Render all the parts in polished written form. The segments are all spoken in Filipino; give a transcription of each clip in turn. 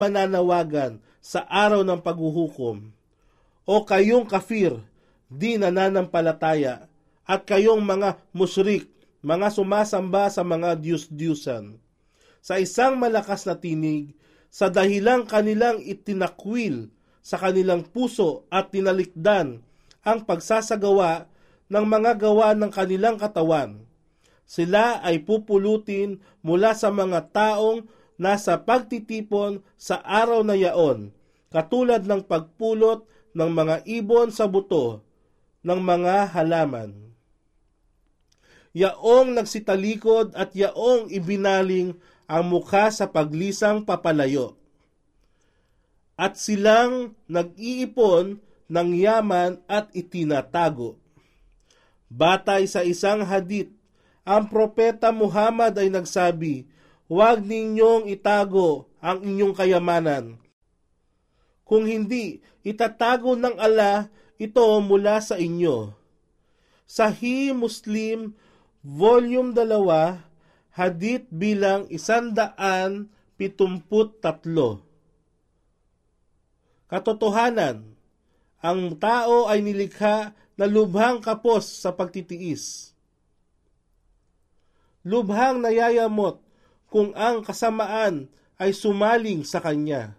mananawagan sa araw ng paghuhukom. O kayong kafir, di nananampalataya, at kayong mga musyrik, mga sumasamba sa mga diyus-diyusan. Sa isang malakas na tinig, sa dahilang kanilang itinakwil sa kanilang puso at tinalikdan ang pagsasagawa ng mga gawa ng kanilang katawan. Sila ay pupulutin mula sa mga taong nasa pagtitipon sa araw na yaon, katulad ng pagpulot ng mga ibon sa buto ng mga halaman. Yaong nagsitalikod at yaong ibinaling ang mukha sa paglisang papalayo. At silang nag-iipon ng yaman at itinatago. Batay sa isang hadith, ang propeta Muhammad ay nagsabi, "Huwag ninyong itago ang inyong kayamanan. Kung hindi, itatago ng Allah ito mula sa inyo." Sahih Muslim, Volume 2, Hadith bilang 173. Katotohanan, ang tao ay nilikha na lubhang kapos sa pagtitiis. Lubhang nayayamot kung ang kasamaan ay sumaling sa kanya.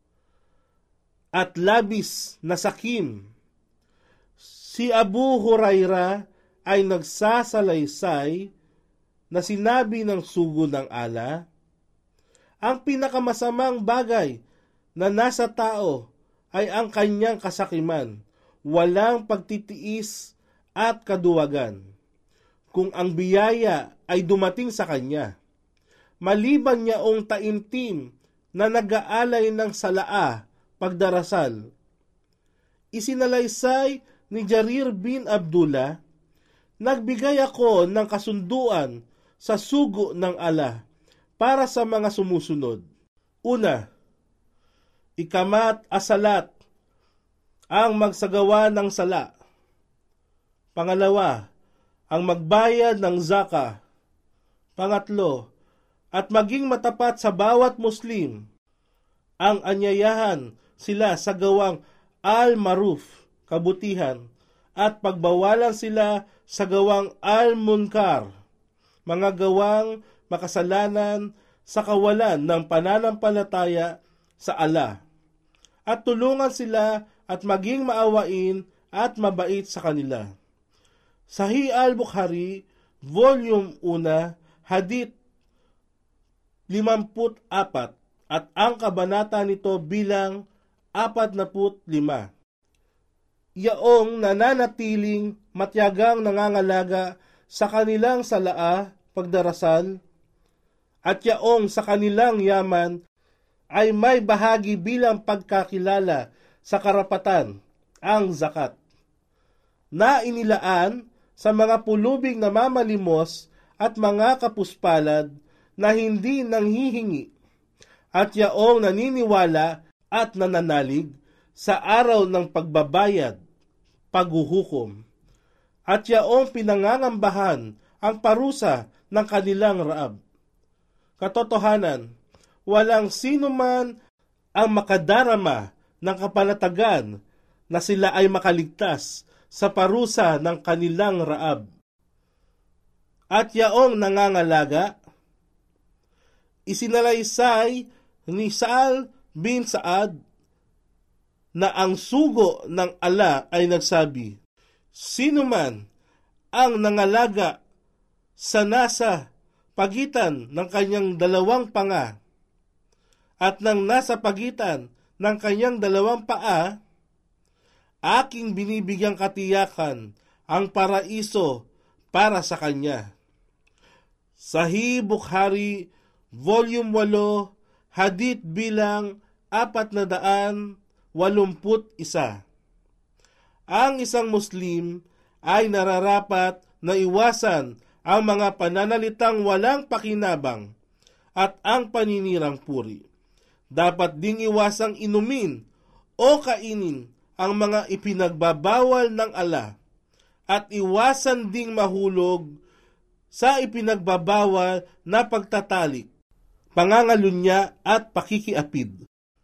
At labis na sakim. Si Abu Huraira ay nagsasalaysay na sinabi ng sugo ng Allah, ang pinakamasamang bagay na nasa tao ay ang kanyang kasakiman, walang pagtitiis at kaduwagan. Kung ang biyaya ay dumating sa kanya, maliban niyaong taimtim na nag-aalay ng salaa pagdarasal, isinalaysay ni Jarir bin Abdullah, nagbigay ako ng kasunduan sa sugo ng Allah para sa mga sumusunod. Una, ikamat asalat, ang magsagawa ng sala. Pangalawa, ang magbayad ng zaka. Pangatlo, at maging matapat sa bawat Muslim. Ang anyayahan sila sa gawang al-maruf, kabutihan, at pagbawalan sila sa gawang al-munkar, mga gawang makasalanan sa kawalan ng pananampalataya sa Allah, at tulungan sila at maging maawain at mabait sa kanila. Sahih al-Bukhari, Volume 1, Hadith 54, at ang kabanata nito bilang 45. Yaong nananatiling matyagang nangangalaga sa kanilang salaa pagdarasal, at yaong sa kanilang yaman ay may bahagi bilang pagkakilala sa karapatan, ang zakat, na inilaan sa mga pulubing namamalimos at mga kapuspalad na hindi nanghihingi, at yaong naniniwala at nananalig sa araw ng pagbabayad, paghuhukom, at yaong pinangangambahan ang parusa ng kanilang raab. Katotohanan, walang sino man ang makadarama ng kapanatagan na sila ay makaligtas sa parusa ng kanilang raab. At yaong nangangalaga, isinalaysay ni Sa'al bin Sa'ad na ang sugo ng Allah ay nagsabi, sino man ang nangalaga sa nasa pagitan ng kanyang dalawang panga at ng nasa pagitan ng kanyang dalawang paa, aking binibigyang katiyakan ang paraiso para sa kanya. Sahih Bukhari, Volume 8, Hadith bilang 481. Ang isang Muslim ay nararapat na iwasan ang mga pananalitang walang pakinabang at ang paninirang puri. Dapat ding iwasang inumin o kainin ang mga ipinagbabawal ng Allah at iwasan ding mahulog sa ipinagbabawal na pagtatalik, pangangalunya at pakikiapid.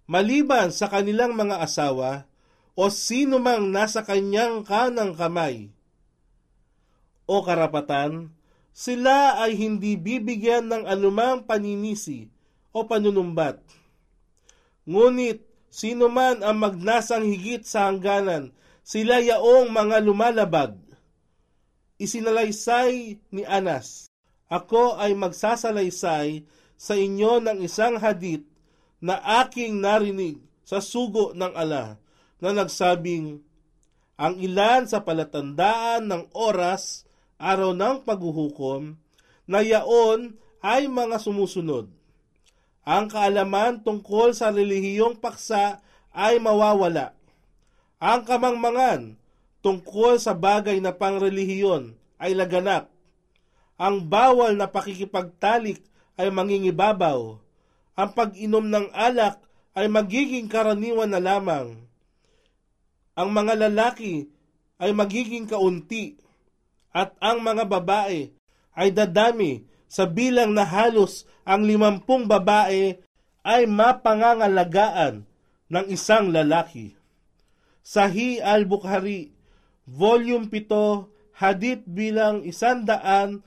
maliban sa kanilang mga asawa o sino mang nasa kanyang kanang kamay o karapatan, sila ay hindi bibigyan ng anumang paninisi o panunumbat. Ngunit sino man ang magnasang higit sa hangganan, sila yaong mga lumalabag. Isinalaysay ni Anas, ako ay magsasalaysay sa inyo ng isang hadith na aking narinig sa sugo ng ala na nagsabing, ang ilan sa palatandaan ng oras, araw ng paghuhukom, na yaon ay mga sumusunod. Ang kaalaman tungkol sa relihiyong paksa ay mawawala. Ang kamangmangan tungkol sa bagay na pangrelihiyon ay laganap. Ang bawal na pakikipagtalik ay mangingibabaw. Ang pag-inom ng alak ay magiging karaniwan na lamang. Ang mga lalaki ay magiging kaunti at ang mga babae ay dadami sa bilang na halos ang 50 babae ay mapangangalagaan ng isang lalaki. Sahih al-Bukhari, Volume 7, Hadith bilang 158.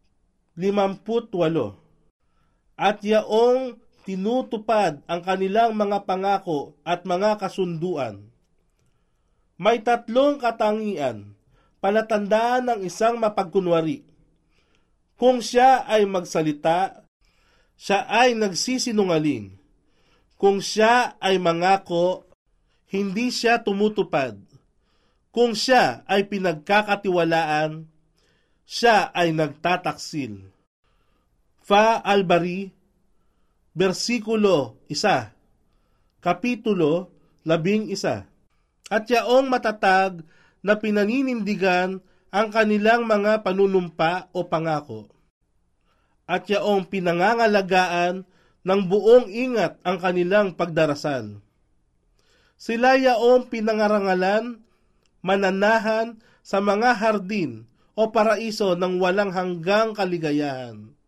At yaong tinutupad ang kanilang mga pangako at mga kasunduan. May 3 katangian, palatandaan ng isang mapagkunwari. Kung siya ay magsalita, siya ay nagsisinungaling. Kung siya ay mangako, hindi siya tumutupad. Kung siya ay pinagkakatiwalaan, siya ay nagtataksil. Fa al-Bari, versikulo 1, kapitulo 11. At yaong matatag na pinaninindigan ang kanilang mga panunumpa o pangako. At yaong pinangangalagaan ng buong ingat ang kanilang pagdarasal. Sila yaong pinangarangalan, mananahan sa mga hardin o paraiso ng walang hanggang kaligayahan.